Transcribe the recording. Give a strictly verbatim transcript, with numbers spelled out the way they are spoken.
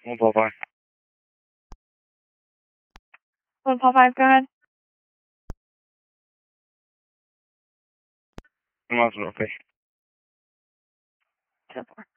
One Paul five. One Paul five, go ahead. One Master, okay. ten four.